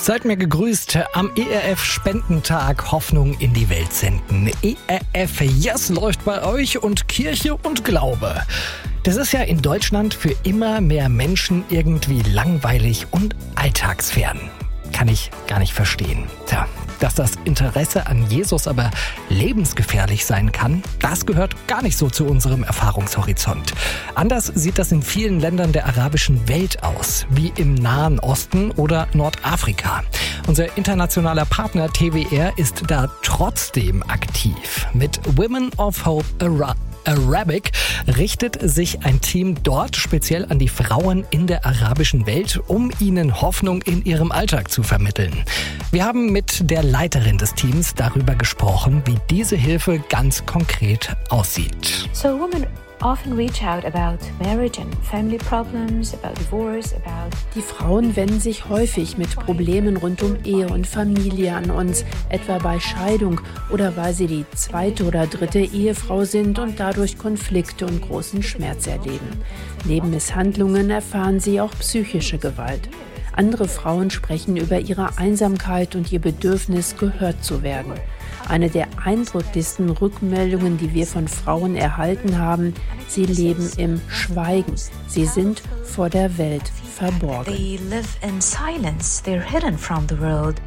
Seid mir gegrüßt am ERF-Spendentag Hoffnung in die Welt senden. ERF Yes läuft bei euch und Kirche und Glaube. Das ist ja in Deutschland für immer mehr Menschen irgendwie langweilig und alltagsfern. Kann ich gar nicht verstehen. Tja, dass das Interesse an Jesus aber lebensgefährlich sein kann, das gehört gar nicht so zu unserem Erfahrungshorizont. Anders sieht das in vielen Ländern der arabischen Welt aus, wie im Nahen Osten oder Nordafrika. Unser internationaler Partner TWR ist da trotzdem aktiv. Mit Women of Hope Arabic richtet sich ein Team dort speziell an die Frauen in der arabischen Welt, um ihnen Hoffnung in ihrem Alltag zu vermitteln. Wir haben mit der Leiterin des Teams darüber gesprochen, wie diese Hilfe ganz konkret aussieht. So women often reach out about marriage and family problems, about divorce, about... Die Frauen wenden sich häufig mit Problemen rund um Ehe und Familie an uns, etwa bei Scheidung oder weil sie die zweite oder dritte Ehefrau sind und dadurch Konflikte und großen Schmerz erleben. Neben Misshandlungen erfahren sie auch psychische Gewalt. Andere Frauen sprechen über ihre Einsamkeit und ihr Bedürfnis, gehört zu werden. Eine der eindrücklichsten Rückmeldungen, die wir von Frauen erhalten haben, sie leben im Schweigen. Sie sind vor der Welt verborgen. They live in silence. They're hidden from the world.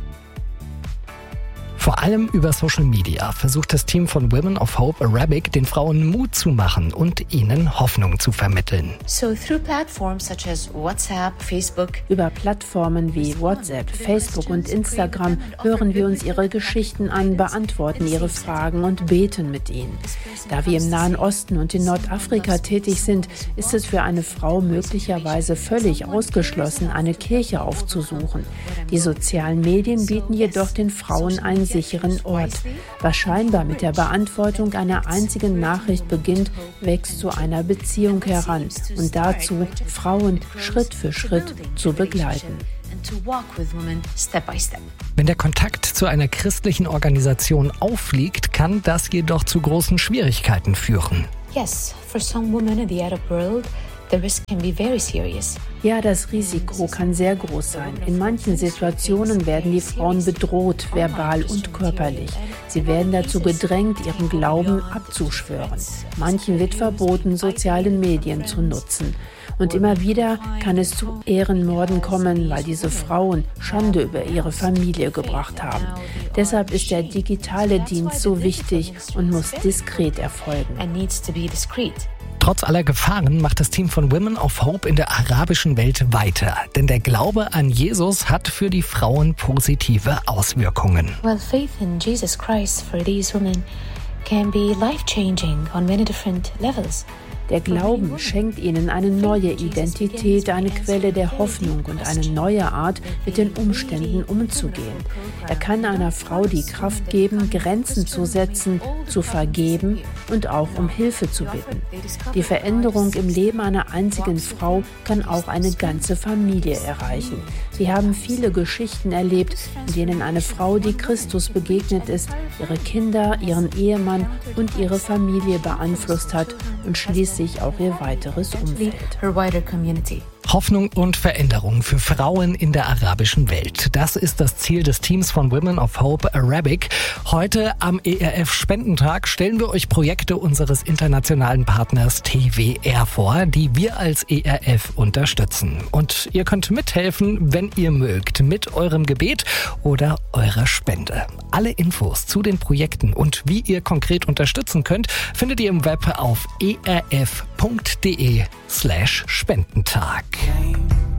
Vor allem über Social Media versucht das Team von Women of Hope Arabic, den Frauen Mut zu machen und ihnen Hoffnung zu vermitteln. So through platforms such as WhatsApp, Facebook. Über Plattformen wie WhatsApp, Facebook und Instagram hören wir uns ihre Geschichten an, beantworten ihre Fragen und beten mit ihnen. Da wir im Nahen Osten und in Nordafrika tätig sind, ist es für eine Frau möglicherweise völlig ausgeschlossen, eine Kirche aufzusuchen. Die sozialen Medien bieten jedoch den Frauen einen sicheren Ort. Was scheinbar mit der Beantwortung einer einzigen Nachricht beginnt, wächst zu einer Beziehung heran und dazu, Frauen Schritt für Schritt zu begleiten. Wenn der Kontakt zu einer christlichen Organisation auffliegt, kann das jedoch zu großen Schwierigkeiten führen. Yes, for some women in the Arab world, the risk can be very serious. Ja, das Risiko kann sehr groß sein. In manchen Situationen werden die Frauen bedroht, verbal und körperlich. Sie werden dazu gedrängt, ihren Glauben abzuschwören. Manchen wird verboten, soziale Medien zu nutzen. Und immer wieder kann es zu Ehrenmorden kommen, weil diese Frauen Schande über ihre Familie gebracht haben. Deshalb ist der digitale Dienst so wichtig und muss diskret erfolgen. Trotz aller Gefahren macht das Team von Women of Hope in der arabischen Welt weiter. Denn der Glaube an Jesus hat für die Frauen positive Auswirkungen. Well, faith in Jesus Christ for these women can be life-changing on many different levels. Der Glauben schenkt ihnen eine neue Identität, eine Quelle der Hoffnung und eine neue Art, mit den Umständen umzugehen. Er kann einer Frau die Kraft geben, Grenzen zu setzen, zu vergeben und auch um Hilfe zu bitten. Die Veränderung im Leben einer einzigen Frau kann auch eine ganze Familie erreichen. Wir haben viele Geschichten erlebt, in denen eine Frau, die Christus begegnet ist, ihre Kinder, ihren Ehemann und ihre Familie beeinflusst hat und schließlich auch ihr weiteres Umfeld. Hoffnung und Veränderung für Frauen in der arabischen Welt. Das ist das Ziel des Teams von Women of Hope Arabic. Heute am ERF-Spendentag stellen wir euch Projekte unseres internationalen Partners TWR vor, die wir als ERF unterstützen. Und ihr könnt mithelfen, wenn ihr mögt, mit eurem Gebet oder eurer Spende. Alle Infos zu den Projekten und wie ihr konkret unterstützen könnt, findet ihr im Web auf erf.de/Spendentag.